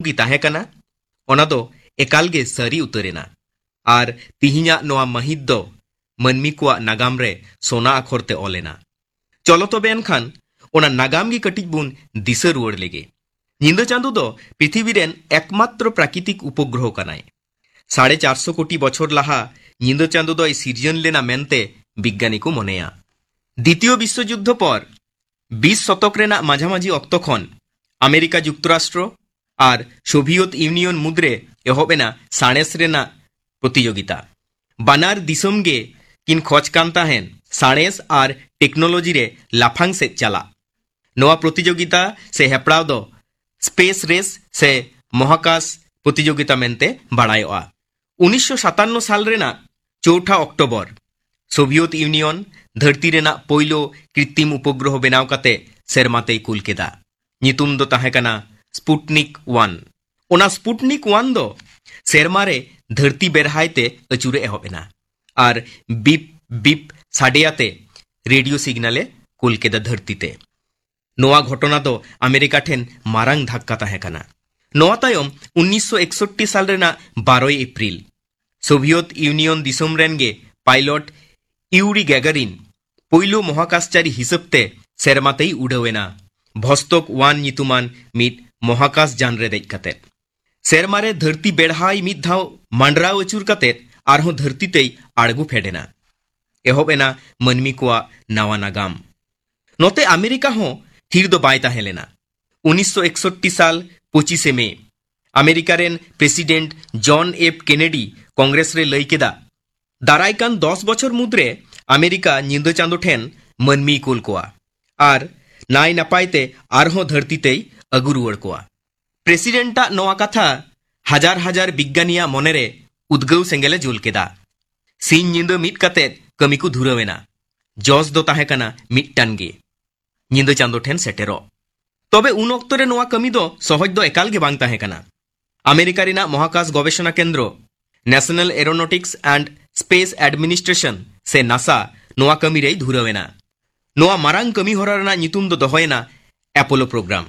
की ताहे कना ओना दो एकाल गे सरी उतरेना आर तिहिना नोआ महित दो मनमी को नागाम रे सोना अखर ते ओलेना। चलो तबे एनखान ओना नागाम गी कटिज बुन दिशा रुवाड़ लेगे। निंदा चांदो दो पृथ्वी रेन एकमात्र प्राकृतिक उपग्रह कनाय। 450 कोटी बछर लाहा निंदा चांदो दो सिरजन लेना मेनते विज्ञानी को मनेया। द्वितीय विश्वयुद्ध पर 20 शतक रेना माझामाझी अक्त खन अमेरिका जुक्तराष्ट्र और सोवियत यूनियन मुद्रे एहबेना साणेस रेना प्रतियोगिता। बानार दिसम गे किन खोज कान ताहेन साणेस और टेक्नोलॉजी रे लाफांग से चला। नोआ प्रतियोगिता से हेपड़ाव दो स्पेस रेस से महाकाश प्रतियोगिता मेनते बाड़ायोआ। 1957 साल रेना 4 अक्टोबर सोवियत यूनियन धरती रेना पोइलो कृत्रिम उपग्रह बनाव काते सेरमाते कुल केदा। नितुम दो ताहे कना स्पुटनिक 1। ओना स्पुटनिक 1 दो सेरमारे धरती बेरहायते अचुरे एहबेना और बीप बीप साडेयाते रेडियो सिग्नले कुल केदा धरतीते। नोआ घटना दो अमेरिका ठेन मारांग धक्का ताहे कना। नोआ तायम 1961 साल Raina 12 April Soviet union दिसम rain गे पायलट यूरी गैगारिन पोइलो महाकाशचारी हिसाबते सेरमातेई उड़ावेना भस्तक 1 नितुमान मिट महाकाश जान रे देज काते। सेरमारे धरती बेड़हाई मिट धाव मांडराव अचुर काते आरहों धरतीतेई आड़गु फेडेना। एहबेना मनमी कोआ नावा नागाम। नोते अमेरिका हों थीर दो बाय ताहे लेना। 1961 साल 25 मई America rain president John F Kennedy Congress रे लई केदा दारायकान 10 बछर मुद्रे अमेरिका निंदा चांदो ठेन मनमी कुल कोआ और नाय नापायते आरहों धरतीतेई अगु रुवाड़ कोआ। प्रेसिडेंटा नोआ कथा हजार हजार विज्ञानिया मनेरे उद्गव सेंगेले जुल केदा। सीन निंदा मिट काते कमी को धुरावेना। जॉस दो ताहे कना मिटटान गे निंदा चांदो ठेन सेटेरो। तबे उन अक्तरे नोआ कमी दो सहज दो एकाल गे बांग ताहे कना। अमेरिका रेना महाकाश गवेषणा केंद्र national aeronautics and space administration से नासा नोआ कमी रे धुरावेना। नोआ मारांग कमी होरा रेना नितुम दो दोहोयना एपोलो प्रोग्राम।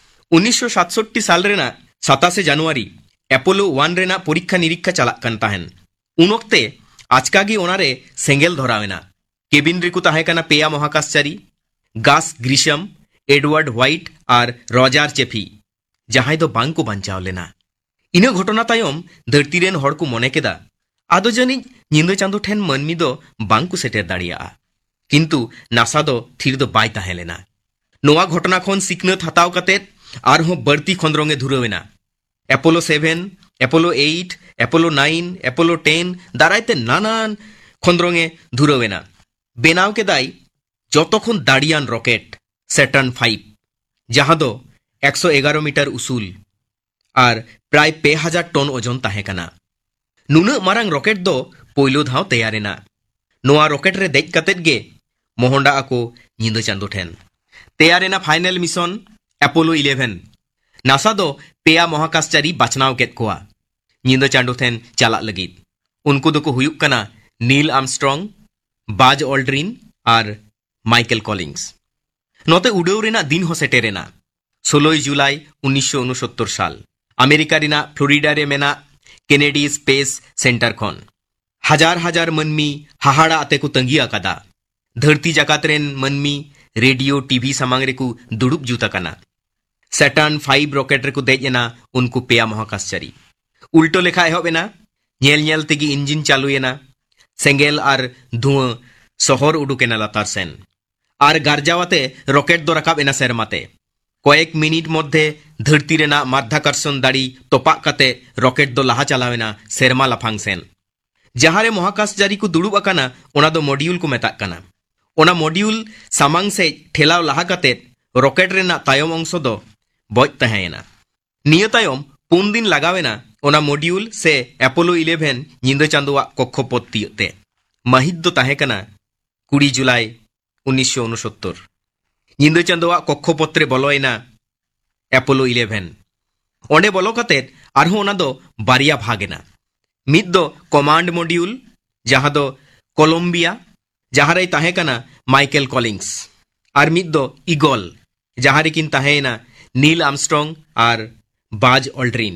1967 साल रेना 27 जनवरी एपोलो 1 रेना परीक्षा निरीक्षा चलाक कान ताहेन। उन वक्ते आचकागी ओनारे सेंगेल धरावेना। केबिन रेकु ताहे कना पेया महाकाशचारी गास ग्रीशम एडवर्ड व्हाइट और रॉजर चेफी जहां दो बांग को बांचाव लेना। इना घटना तायम धरती रेन हड़ को मने केदा आदो जानी निंदा चांदो ठेन मनमी दो बांग को सेटेर दाड़िया। किंतु नासा दो थीर दो बाय ताहे लेना। नोआ घटना खन सिकनत हताव काते आरहों बड़ती खंद्रोंगे धुरावेना। Apollo 7 Apollo 8 Apollo 9 Apollo 10 दारायते नानान खंद्रोंगे धुरावेना। बेनाव केदाई जतखन दाड़ियान रॉकेट सैटर्न 5 जहां दो 111 मीटर उसूल और प्राय 2000 टन ओजन ताहे कना। नुना मारांग रॉकेट दो पोइलो धाव तैयारेना। नोआ रॉकेट रे देज कातेद गे मोहंडा आको निंदा Chando ठेन तैयारेना final mission Apollo 11। NASA दो पेया महाकाशचारी बाचनाव केद कोआ निंदा चांदो ठेन चालाक लगिद। उनको दो को हुयुक कना नील आर्मस्ट्रॉन्ग बाज ऑल्ड्रिन और माइकल कॉलिंग्स। नोते उड़ाव रेना दिन हो सेटेरेना 16 जुलाई 1969 साल अमेरिका रेना फ्लोरिडा रे मेना केनेडी स्पेस सेंटर खन हजार हजार मनमी हाहाड़ा आते को तंगी आकादा। धरती जाकात रेन मनमी रेडियो टीवी सामांग रेकु दुड़ुब जुता कना। सैटर्न 5 रॉकेट रेकु देजना उनको पेया महाकाशचारी। उल्टो लेखा एहबेना नेल नेल तेगी इंजिन चालुएना सेंगेल और धुआं शहर उडुकेना लातार सेन और गारजावाते रॉकेट दो रकाब एना सेरमाते। कয়েক मिनिट मध्य धरती रेना माध्याकर्षण दाड़ी तोपाक काते रॉकेट दो लाहा चलावेना सेरमा लाफांग सेन। जहारे महाकाशचारी को दुड़ुब अकाना ओना दो मॉड्यूल को मेताक कना। ओना मॉड्यूल सामांग से ठेलाव लाहा काते रॉकेट रेना तायम अंश दो बज तहेना। निया तायम 3 दिन लगावेना ओना मॉड्यूल से एपोलो 11 निंदा चांदोआ कक्षपथ तीयते। महित दो ताहे कना 20 जुलाई 1969 निंदा चांदोआ कक्षपत्रे बलोयना एपोलो 11। ओंडे बलो काते आरहों ओना दो बारिया भागेना। मिद दो कमांड मॉड्यूल जहां दो कोलंबिया जहां रे ताहे कना माइकल कॉलिंग्स और मिद दो ईगल जहां रे किन ताहेना नील आर्मस्ट्रॉन्ग और बाज ऑल्ड्रिन।